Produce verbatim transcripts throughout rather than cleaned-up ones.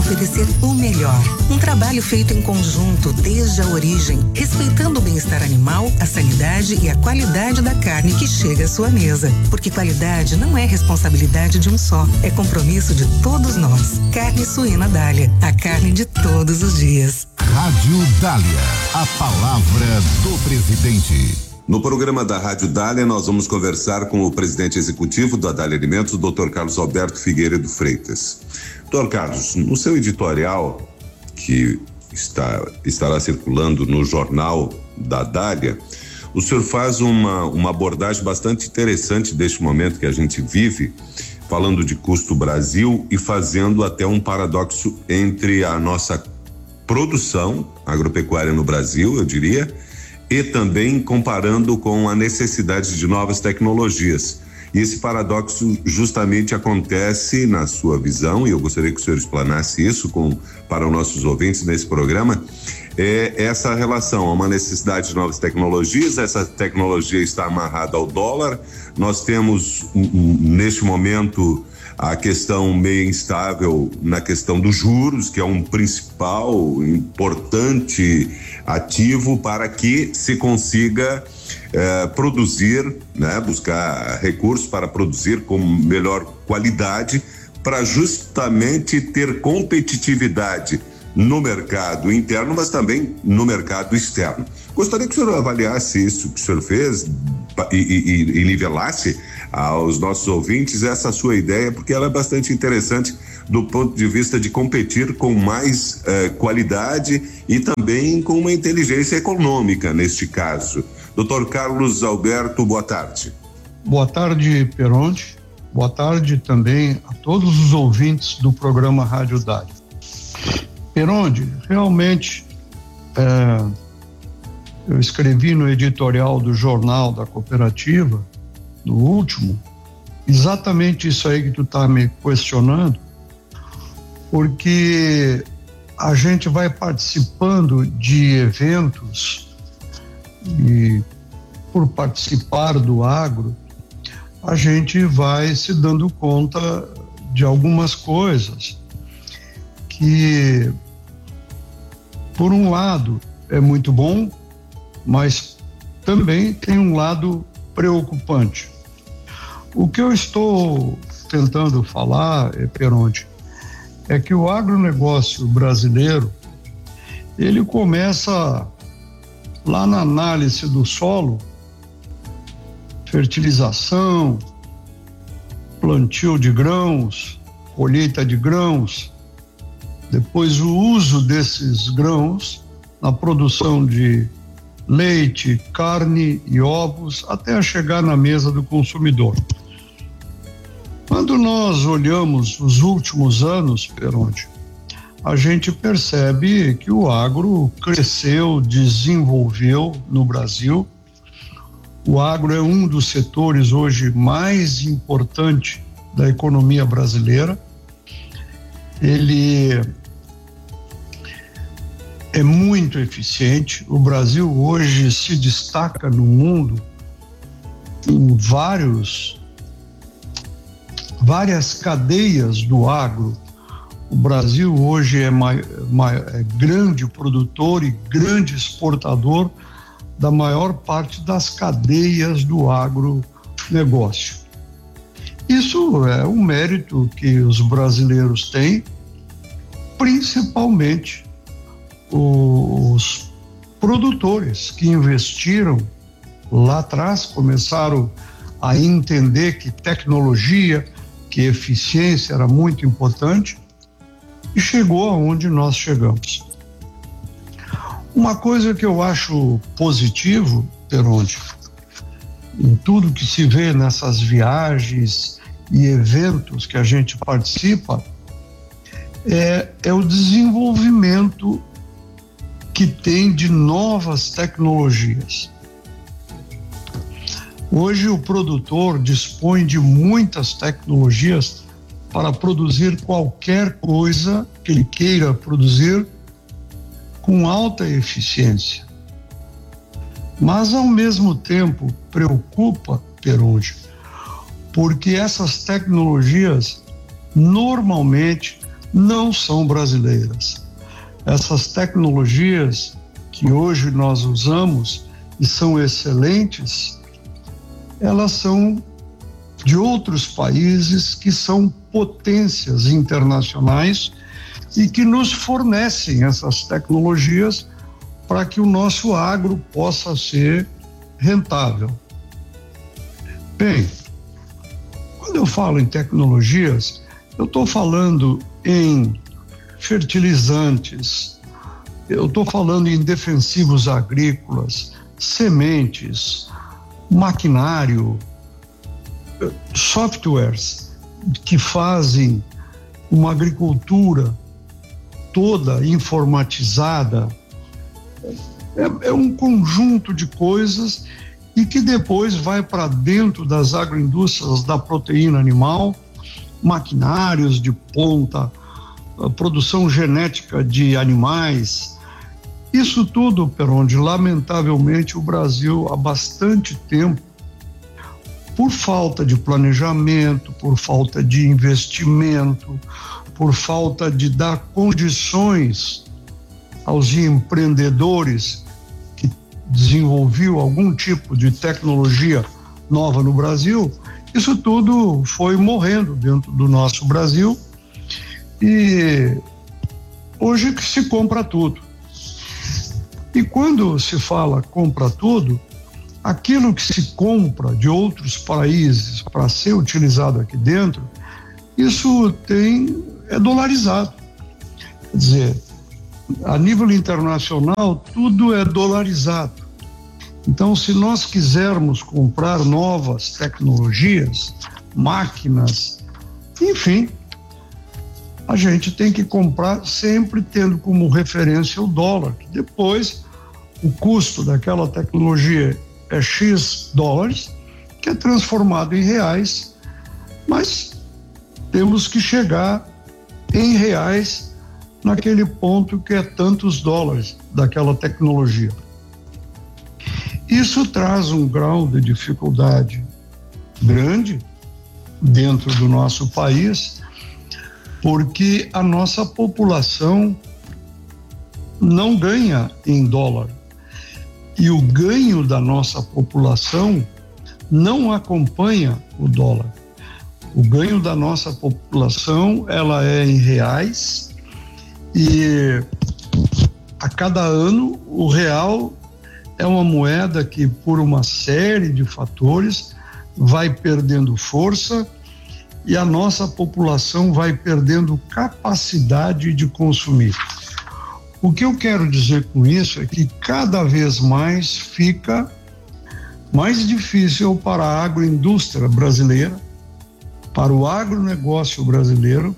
oferecer o melhor. Um trabalho feito em conjunto desde a origem, respeitando o bem-estar animal, a sanidade e a qualidade da carne que chega à sua mesa. Porque qualidade não é responsabilidade de um só, é compromisso de todos nós. Carne suína Dália, a carne de todos os dias. Rádio Dália, a palavra do presidente. No programa da Rádio Dália, nós vamos conversar com o presidente executivo da Dália Alimentos, o doutor Carlos Alberto Figueiredo Freitas. doutor Carlos, no seu editorial, que está, estará circulando no jornal da Dália, o senhor faz uma, uma abordagem bastante interessante deste momento que a gente vive, falando de custo Brasil e fazendo até um paradoxo entre a nossa produção agropecuária no Brasil, eu diria, e também comparando com a necessidade de novas tecnologias. E esse paradoxo justamente acontece na sua visão, e eu gostaria que o senhor explanasse isso com, para os nossos ouvintes nesse programa, é essa relação, há uma necessidade de novas tecnologias, essa tecnologia está amarrada ao dólar, nós temos neste momento a questão meio instável na questão dos juros, que é um principal, importante ativo para que se consiga eh, produzir, né, buscar recursos para produzir com melhor qualidade, para justamente ter competitividade no mercado interno, mas também no mercado externo. Gostaria que o senhor avaliasse isso que o senhor fez e, e, e nivelasse aos nossos ouvintes essa sua ideia, porque ela é bastante interessante do ponto de vista de competir com mais eh, qualidade e também com uma inteligência econômica neste caso. doutor Carlos Alberto, boa tarde. Boa tarde, Peronte. Boa tarde também a todos os ouvintes do programa Rádio Dália. Peronte, realmente é, eu escrevi no editorial do Jornal da Cooperativa, no último, exatamente isso aí que tu tá me questionando, porque a gente vai participando de eventos e por participar do agro, a gente vai se dando conta de algumas coisas que, por um lado, é muito bom, mas também tem um lado preocupante. O que eu estou tentando falar, Peronte, é que o agronegócio brasileiro, ele começa lá na análise do solo, fertilização, plantio de grãos, colheita de grãos, depois o uso desses grãos na produção de leite, carne e ovos, até chegar na mesa do consumidor. Quando nós olhamos os últimos anos, Peronte, a gente percebe que o agro cresceu, desenvolveu no Brasil. O agro é um dos setores hoje mais importantes da economia brasileira. Ele é muito eficiente. O Brasil hoje se destaca no mundo em vários, várias cadeias do agro. O Brasil hoje é, mai, mai, é grande produtor e grande exportador da maior parte das cadeias do agronegócio. Isso é um mérito que os brasileiros têm, principalmente os produtores que investiram lá atrás, começaram a entender que tecnologia, que eficiência era muito importante e chegou aonde nós chegamos. Uma coisa que eu acho positivo, Peronte, em tudo que se vê nessas viagens e eventos que a gente participa, é, é o desenvolvimento que tem de novas tecnologias. Hoje o produtor dispõe de muitas tecnologias para produzir qualquer coisa que ele queira produzir com alta eficiência. Mas ao mesmo tempo preocupa, Peronte, porque essas tecnologias normalmente não são brasileiras. Essas tecnologias que hoje nós usamos e são excelentes, elas são de outros países que são potências internacionais e que nos fornecem essas tecnologias para que o nosso agro possa ser rentável. Bem, quando eu falo em tecnologias, eu estou falando em fertilizantes, eu estou falando em defensivos agrícolas, sementes, maquinário, softwares que fazem uma agricultura toda informatizada. É, é um conjunto de coisas e que depois vai para dentro das agroindústrias da proteína animal, maquinários de ponta, produção genética de animais. Isso tudo, por onde, lamentavelmente, o Brasil há bastante tempo, por falta de planejamento, por falta de investimento, por falta de dar condições aos empreendedores que desenvolviam algum tipo de tecnologia nova no Brasil, isso tudo foi morrendo dentro do nosso Brasil e hoje que se compra tudo. E quando se fala compra tudo, aquilo que se compra de outros países para ser utilizado aqui dentro, isso tem, é dolarizado. Quer dizer, a nível internacional, tudo é dolarizado. Então, se nós quisermos comprar novas tecnologias, máquinas, enfim, a gente tem que comprar sempre tendo como referência o dólar, que depois o custo daquela tecnologia é X dólares, que é transformado em reais, mas temos que chegar em reais naquele ponto que é tantos dólares daquela tecnologia. Isso traz um grau de dificuldade grande dentro do nosso país, porque a nossa população não ganha em dólar. E o ganho da nossa população não acompanha o dólar. O ganho da nossa população, ela é em reais e a cada ano o real é uma moeda que, por uma série de fatores, vai perdendo força e a nossa população vai perdendo capacidade de consumir. O que eu quero dizer com isso é que cada vez mais fica mais difícil para a agroindústria brasileira, para o agronegócio brasileiro,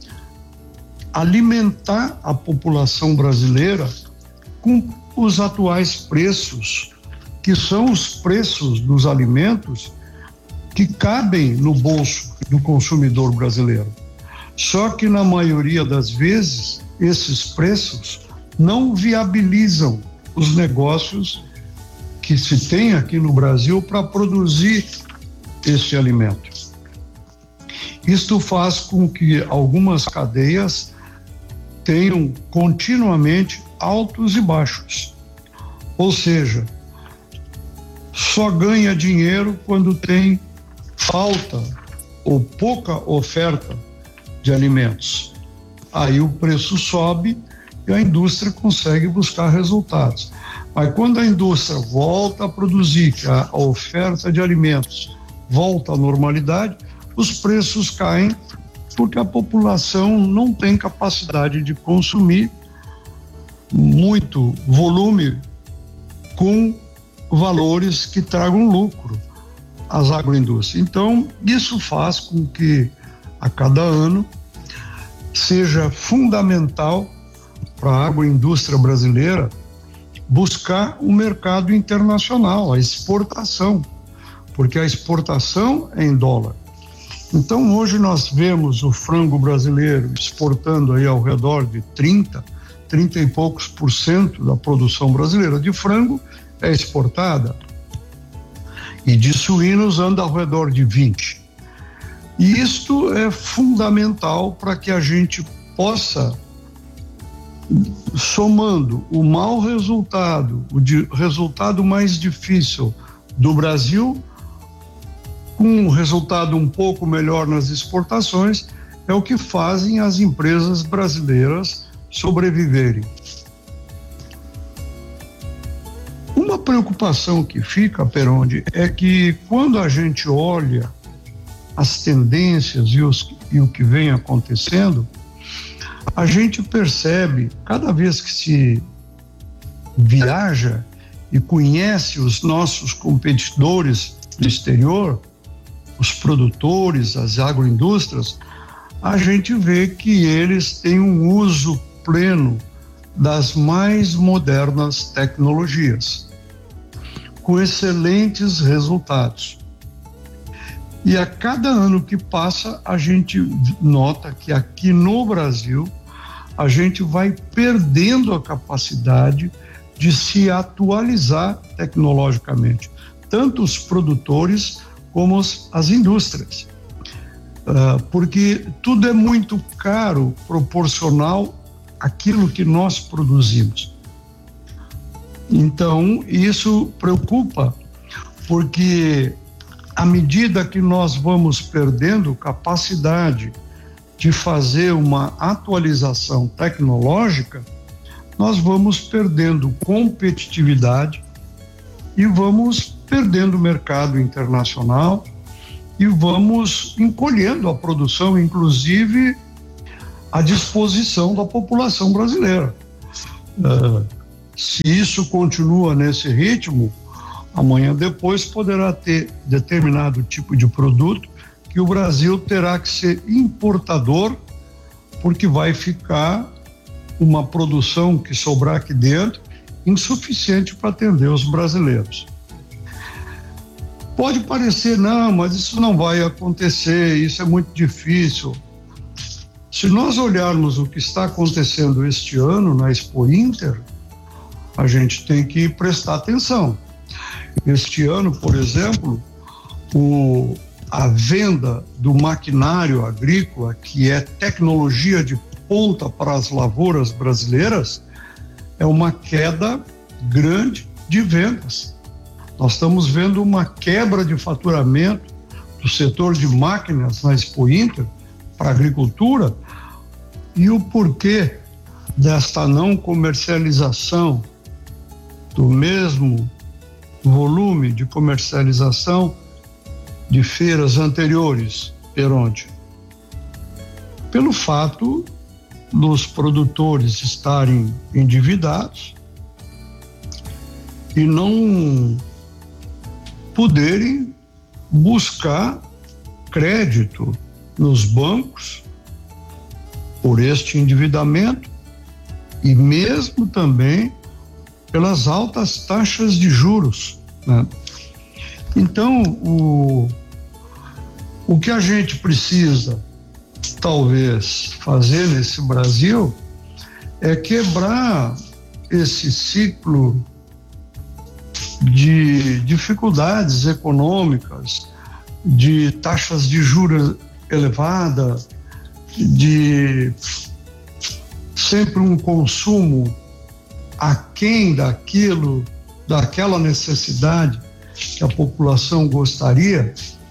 alimentar a população brasileira com os atuais preços, que são os preços dos alimentos que cabem no bolso do consumidor brasileiro. Só que, na maioria das vezes, esses preços não viabilizam os negócios que se tem aqui no Brasil para produzir este alimento. Isto faz com que algumas cadeias tenham continuamente altos e baixos. Ou seja, só ganha dinheiro quando tem falta ou pouca oferta de alimentos. Aí o preço sobe e a indústria consegue buscar resultados. Mas quando a indústria volta a produzir, que a oferta de alimentos volta à normalidade, os preços caem porque a população não tem capacidade de consumir muito volume com valores que tragam lucro às agroindústrias. Então, isso faz com que a cada ano seja fundamental para a agroindústria brasileira buscar o mercado internacional, a exportação, porque a exportação é em dólar. Então, hoje nós vemos o frango brasileiro exportando aí ao redor de trinta, trinta e poucos por cento da produção brasileira de frango é exportada, e de suínos anda ao redor de vinte. E isto é fundamental para que a gente possa, somando o mau resultado, o de, resultado mais difícil do Brasil, com um resultado um pouco melhor nas exportações, é o que fazem as empresas brasileiras sobreviverem. Uma preocupação que fica, Perondi, é que quando a gente olha as tendências e, os, e o que vem acontecendo, a gente percebe, cada vez que se viaja e conhece os nossos competidores do exterior, os produtores, as agroindústrias, a gente vê que eles têm um uso pleno das mais modernas tecnologias, com excelentes resultados. E a cada ano que passa, a gente nota que aqui no Brasil, a gente vai perdendo a capacidade de se atualizar tecnologicamente, tanto os produtores como as indústrias, uh, porque tudo é muito caro proporcional àquilo que nós produzimos. Então, isso preocupa, porque à medida que nós vamos perdendo capacidade de fazer uma atualização tecnológica, nós vamos perdendo competitividade e vamos perdendo mercado internacional e vamos encolhendo a produção, inclusive à disposição da população brasileira. Uh, se isso continua nesse ritmo, amanhã depois poderá ter determinado tipo de produto que o Brasil terá que ser importador, porque vai ficar uma produção que sobrar aqui dentro insuficiente para atender os brasileiros. Pode parecer, não, mas isso não vai acontecer, isso é muito difícil. Se nós olharmos o que está acontecendo este ano na Expo Inter, a gente tem que prestar atenção. Este ano, por exemplo, o, a venda do maquinário agrícola, que é tecnologia de ponta para as lavouras brasileiras, é uma queda grande de vendas. Nós estamos vendo uma quebra de faturamento do setor de máquinas na Expo Inter para a agricultura, e o porquê desta não comercialização do mesmo volume de comercialização de feiras anteriores, Perondi? Pelo fato dos produtores estarem endividados e não poderem buscar crédito nos bancos por este endividamento e mesmo também pelas altas taxas de juros, né? Então, o, o que a gente precisa, talvez, fazer nesse Brasil é quebrar esse ciclo de dificuldades econômicas, de taxas de juros elevadas, de sempre um consumo aquém daquilo, daquela necessidade que a população gostaria,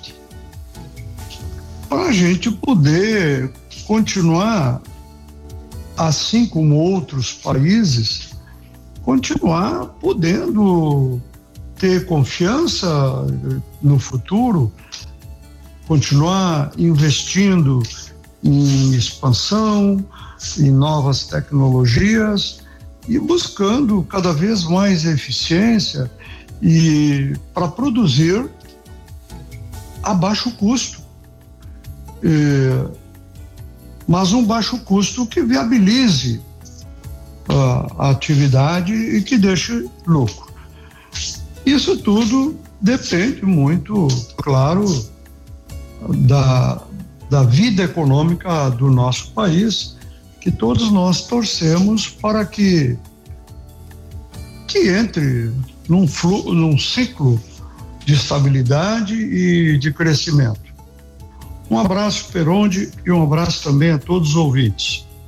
para a gente poder continuar, assim como outros países, continuar podendo ter confiança no futuro, continuar investindo em expansão, em novas tecnologias e buscando cada vez mais eficiência e para produzir a baixo custo, é, mas um baixo custo que viabilize a, a atividade e que deixe lucro. Isso tudo depende muito, claro, da, da vida econômica do nosso país, que todos nós torcemos para que, que entre num, flu, num ciclo de estabilidade e de crescimento. Um abraço, Perondi, e um abraço também a todos os ouvintes.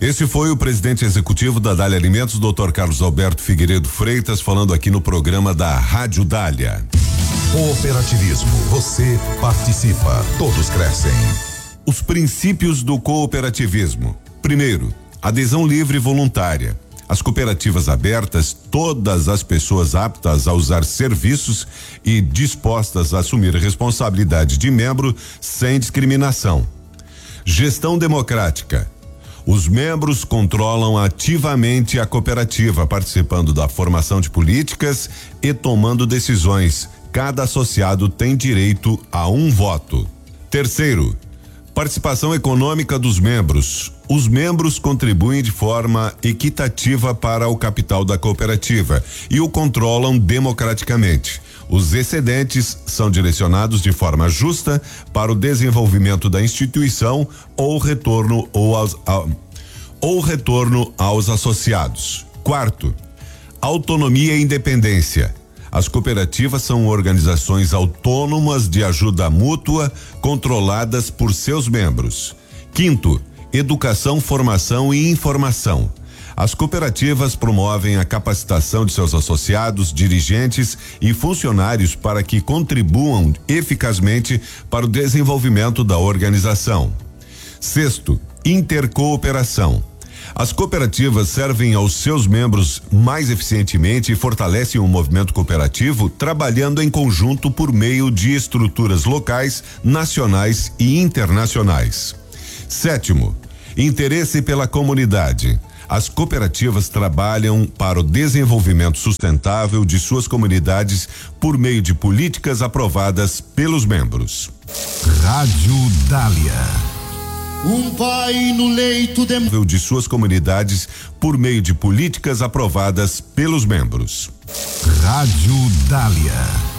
Esse foi o presidente executivo da Dália Alimentos, doutor Carlos Alberto Figueiredo Freitas, falando aqui no programa da Rádio Dália. Cooperativismo, você participa, todos crescem. Os princípios do cooperativismo. Primeiro, adesão livre e voluntária. As cooperativas abertas, todas as pessoas aptas a usar serviços e dispostas a assumir responsabilidade de membro sem discriminação. Gestão democrática. Os membros controlam ativamente a cooperativa, participando da formação de políticas e tomando decisões. Cada associado tem direito a um voto. Terceiro, participação econômica dos membros. Os membros contribuem de forma equitativa para o capital da cooperativa e o controlam democraticamente. Os excedentes são direcionados de forma justa para o desenvolvimento da instituição ou retorno ou aos, a, ou retorno aos associados. Quarto, autonomia e independência. As cooperativas são organizações autônomas de ajuda mútua, controladas por seus membros. Quinto, educação, formação e informação. As cooperativas promovem a capacitação de seus associados, dirigentes e funcionários para que contribuam eficazmente para o desenvolvimento da organização. Sexto, intercooperação. As cooperativas servem aos seus membros mais eficientemente e fortalecem o movimento cooperativo, trabalhando em conjunto por meio de estruturas locais, nacionais e internacionais. Sétimo, interesse pela comunidade. As cooperativas trabalham para o desenvolvimento sustentável de suas comunidades por meio de políticas aprovadas pelos membros. Rádio Dália. Um pai no leito de... de suas comunidades por meio de políticas aprovadas pelos membros. Rádio Dália.